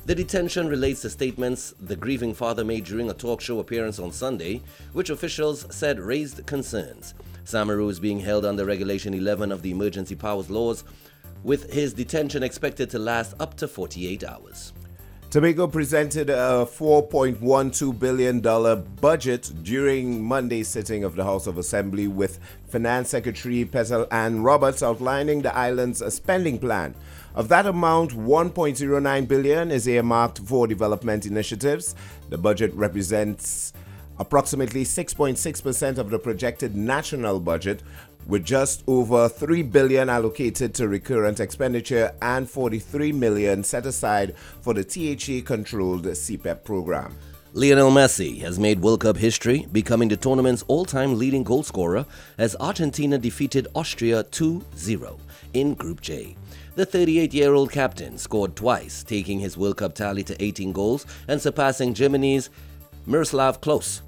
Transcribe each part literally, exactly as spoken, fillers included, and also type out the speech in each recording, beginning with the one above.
The detention relates to statements the grieving father made during a talk show appearance on Sunday, which officials said raised concerns. Samaru is being held under Regulation eleven of the Emergency Powers Laws, with his detention expected to last up to forty-eight hours. Tobago presented a four point one two billion dollars budget during Monday's sitting of the House of Assembly, with Finance Secretary Petal Ann Roberts outlining the island's spending plan. Of that amount, one point zero nine billion dollars is earmarked for development initiatives. The budget represents approximately six point six percent of the projected national budget, with just over three billion dollars allocated to recurrent expenditure and forty-three million dollars set aside for the T H A-controlled C P E P program. Lionel Messi has made World Cup history, becoming the tournament's all-time leading goal scorer as Argentina defeated Austria two zero in Group J. The thirty-eight-year-old captain scored twice, taking his World Cup tally to eighteen goals and surpassing Germany's Miroslav Klose.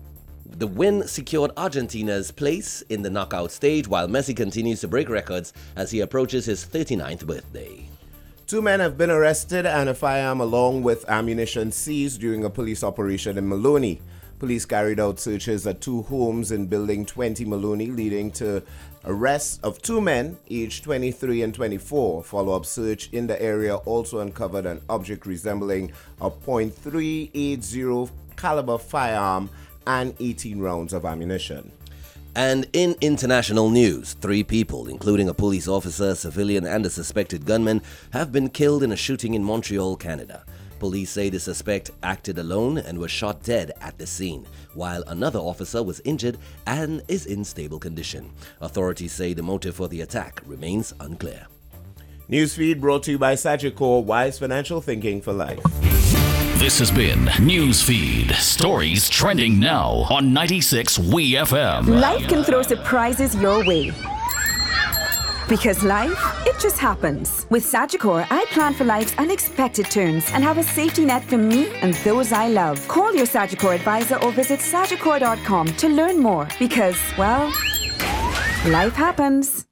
The win secured Argentina's place in the knockout stage, while Messi continues to break records as he approaches his thirty-ninth birthday. Two men have been arrested and a firearm along with ammunition seized during a police operation in Maloney. Police carried out searches at two homes in Building twenty Maloney, leading to arrests of two men aged twenty-three and twenty-four. Follow-up search in the area also uncovered an object resembling a point three eight zero caliber firearm and eighteen rounds of ammunition. And in international news, three people, including a police officer, civilian, and a suspected gunman, have been killed in a shooting in Montreal, Canada. Police say the suspect acted alone and was shot dead at the scene, while another officer was injured and is in stable condition. Authorities say the motive for the attack remains unclear. Newsfeed brought to you by Sagicor, Wise Financial Thinking for Life. This has been Newsfeed. Stories trending now on ninety-six W E F M. Life can throw surprises your way. Because life, it just happens. With Sagicor, I plan for life's unexpected turns and have a safety net for me and those I love. Call your Sagicor advisor or visit sagicor dot com to learn more. Because, well, life happens.